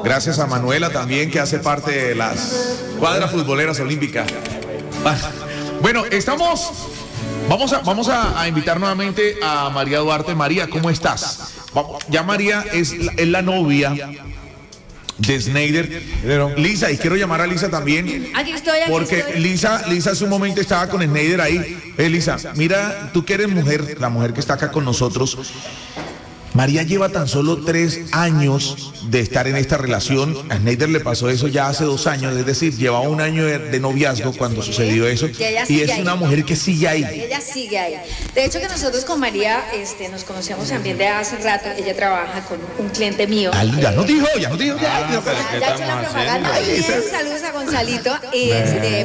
Gracias a Manuela también, que hace parte de las cuadras futboleras olímpicas. Bueno, vamos a invitar nuevamente a María Duarte. María, ¿cómo estás? Ya María es la novia de Snyder. Lisa, y quiero llamar a Lisa también. Aquí estoy. Porque Lisa hace un momento estaba con Snyder ahí. Lisa, mira, tú que eres mujer, la mujer que está acá con nosotros. María lleva tan solo 3 años de estar en esta relación. A Snyder le pasó eso ya hace 2 años, es decir, llevaba 1 año de noviazgo cuando sucedió eso. Y es una mujer que sigue ahí. Ella sigue ahí. De hecho, que nosotros con María nos conocemos también de hace rato. Ella trabaja con un cliente mío. Ya no dijo. Ya he hecho la propaganda. Saludos a Gonzalito.